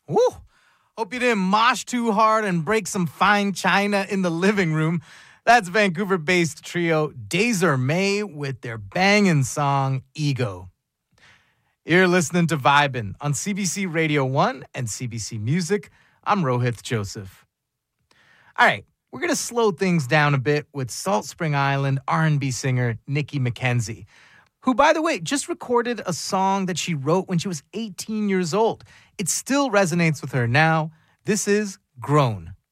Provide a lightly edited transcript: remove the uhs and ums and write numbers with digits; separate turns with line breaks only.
Woo! Hope you didn't mosh too hard and break some fine china in the living room. That's Vancouver-based trio Dazer May with their banging song, Ego. You're listening to Vibin' on CBC Radio 1 and CBC Music. I'm Rohith Joseph. All right, we're going to slow things down a bit with Salt Spring Island R&B singer Nikki McKenzie, who, by the way, just recorded a song that she wrote when she was 18 years old. It still resonates with her now. This is Grown.